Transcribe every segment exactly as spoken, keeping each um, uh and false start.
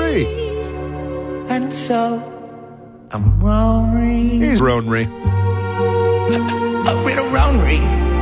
Ronery. And so I'm Ronery. He's Ronery. A bit of Ronery.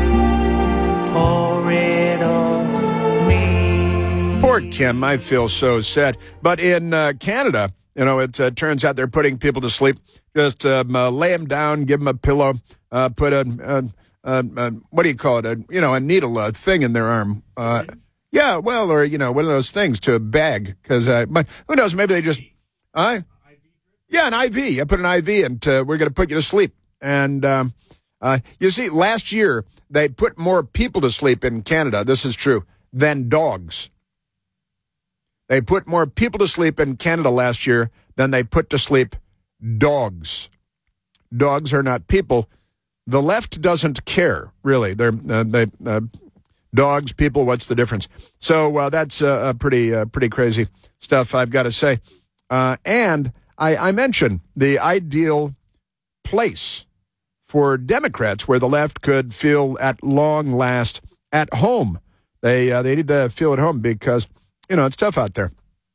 Pour it on me. Poor Kim, I feel so sad. But in uh, Canada, you know, it uh, turns out they're putting people to sleep. Just um, uh, lay them down, give them a pillow, uh, put a, a, a, a, what do you call it, a, you know, a needle, a thing in their arm. Uh, yeah, well, or, you know, one of those things to a bag. Because, uh, but who knows, maybe they just, uh, yeah, an I V. I put an I V in, to, we're going to put you to sleep. And um, uh, you see, last year, they put more people to sleep in Canada, this is true, than dogs. They put more people to sleep in Canada last year than they put to sleep dogs. Dogs are not people. The left doesn't care, really. They're uh, they uh, dogs, people. What's the difference? So uh, that's uh, pretty uh, pretty crazy stuff, I've got to say. Uh, and I, I mentioned the ideal place for Democrats where the left could feel at long last at home. They uh, they need to feel at home because, you know, it's tough out there.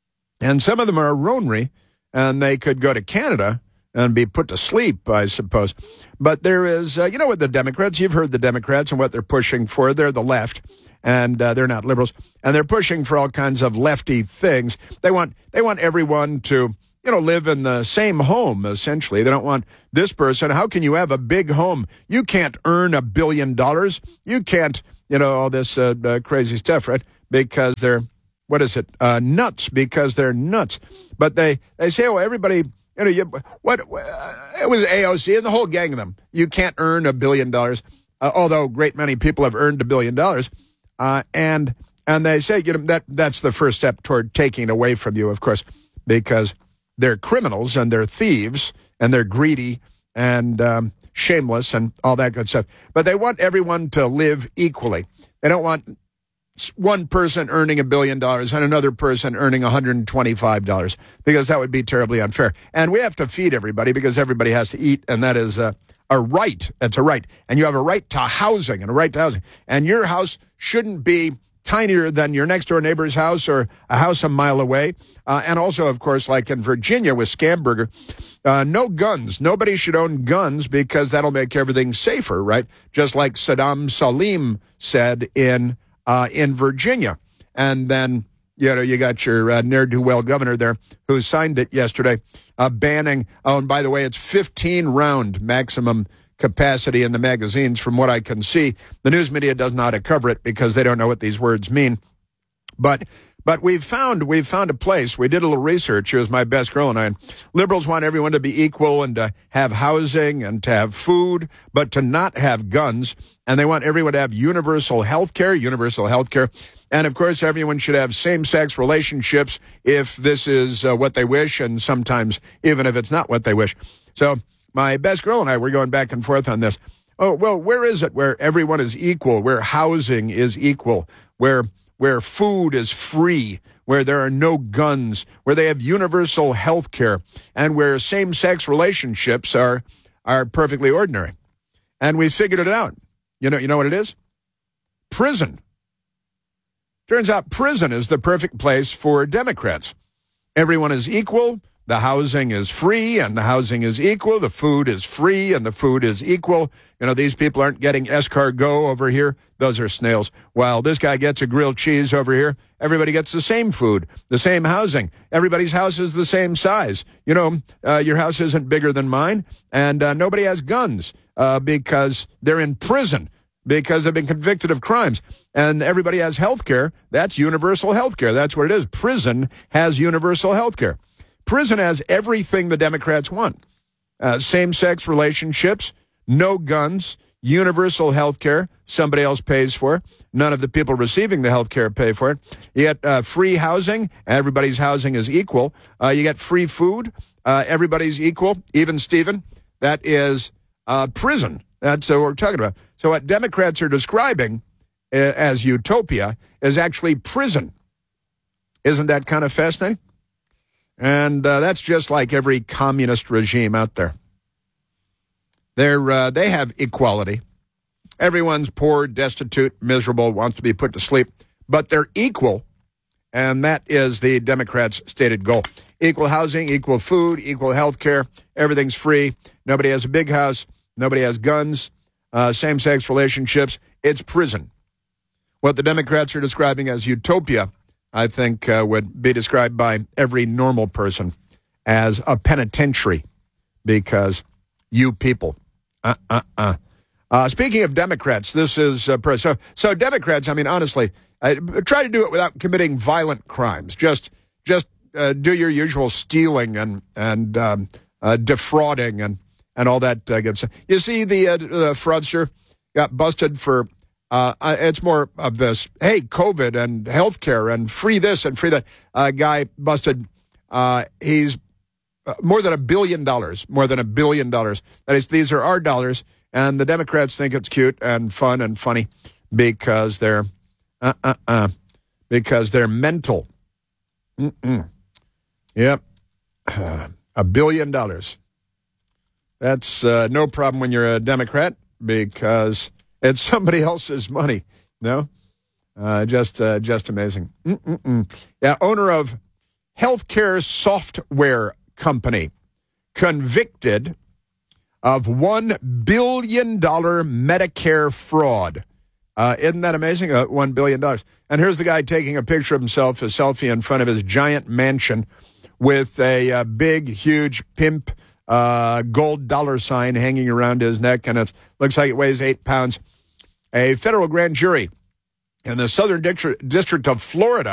And some of them are Ronery, and they could go to Canada and be put to sleep, I suppose. But there is, uh, you know what, the Democrats, you've heard the Democrats and what they're pushing for. They're the left, and uh, they're not liberals. And they're pushing for all kinds of lefty things. They want they want everyone to, you know, live in the same home, essentially. They don't want this person. How can you have a big home? You can't earn a billion dollars. You can't, you know, all this uh, uh, crazy stuff, right? Because they're, what is it, uh, nuts, because they're nuts. But they, they say, oh, everybody, you know, you, what, uh, it was A O C and the whole gang of them. You can't earn a billion dollars, uh, although a great many people have earned a billion dollars. Uh, and and they say, you know, that that's the first step toward taking it away from you, of course, because they're criminals and they're thieves and they're greedy and um, shameless and all that good stuff. But they want everyone to live equally. They don't want one person earning a billion dollars and another person earning one hundred twenty-five dollars, because that would be terribly unfair. And we have to feed everybody because everybody has to eat, and that is a, a right. It's a right. And you have a right to housing and a right to housing. And your house shouldn't be tinier than your next-door neighbor's house or a house a mile away. Uh, and also, of course, like in Virginia with Scamberger, uh, no guns. Nobody should own guns because that'll make everything safer, right? Just like Saddam Salim said in uh, in Virginia. And then, you know, you got your uh, ne'er-do-well governor there who signed it yesterday, uh, banning, oh, and by the way, it's fifteen-round maximum capacity in the magazines, from what I can see. The news media does not cover it because they don't know what these words mean. But but we've found we've found a place. We did a little research. It was my best girl and I. Liberals want everyone to be equal and to have housing and to have food, but to not have guns. And they want everyone to have universal health care, universal health care. And, of course, everyone should have same-sex relationships if this is uh, what they wish, and sometimes even if it's not what they wish. So my best girl and I were going back and forth on this. Oh, well, where is it where everyone is equal, where housing is equal, where where food is free, where there are no guns, where they have universal health care, and where same-sex relationships are are perfectly ordinary? And we figured it out. You know, you know what it is? Prison. Turns out prison is the perfect place for Democrats. Everyone is equal. The housing is free and the housing is equal. The food is free and the food is equal. You know, these people aren't getting escargot over here. Those are snails. While this guy gets a grilled cheese over here, everybody gets the same food, the same housing. Everybody's house is the same size. You know, uh, your house isn't bigger than mine, and uh, nobody has guns uh, because they're in prison, because they've been convicted of crimes. And everybody has health care. That's universal health care. That's what it is. Prison has universal health care. Prison has everything the Democrats want. Uh, same-sex relationships, no guns, universal health care, somebody else pays for. None of the people receiving the health care pay for it. You get uh, free housing. Everybody's housing is equal. Uh, you get free food. Uh, everybody's equal. Even Stephen, that is uh, prison. That's uh, what we're talking about. So what Democrats are describing uh, as utopia is actually prison. Isn't that kind of fascinating? And uh, that's just like every communist regime out there. They're, uh, they have equality. Everyone's poor, destitute, miserable, wants to be put to sleep. But they're equal And that is the Democrats' stated goal. Equal housing, equal food, equal health care. Everything's free. Nobody has a big house. Nobody has guns. Uh, same-sex relationships. It's prison. What the Democrats are describing as utopia, I think, uh, would be described by every normal person as a penitentiary, because you people. Uh, uh, uh. Uh, speaking of Democrats, this is uh, press. So, so Democrats, I mean, honestly, uh, try to do it without committing violent crimes. Just, just uh, do your usual stealing and and um, uh, defrauding and and all that uh, good stuff. You see, the uh, uh, fraudster got busted for. Uh, uh, it's more of this. Hey, COVID and healthcare and free this and free that. Uh, guy busted. Uh, he's uh, more than a billion dollars. More than a billion dollars. That is, these are our dollars. And the Democrats think it's cute and fun and funny because they're, uh, uh, uh, because they're mental. Mm-mm. Yep. Uh, a billion dollars. That's uh, no problem when you're a Democrat because it's somebody else's money. No? Uh, just, uh, just amazing. Mm-mm-mm. Yeah, owner of healthcare software company convicted of one billion dollars Medicare fraud. Uh, isn't that amazing? Uh, one billion dollars. And here's the guy taking a picture of himself, a selfie in front of his giant mansion with a uh, big, huge pimp uh, gold dollar sign hanging around his neck, and it looks like it weighs eight pounds. A federal grand jury in the Southern District of Florida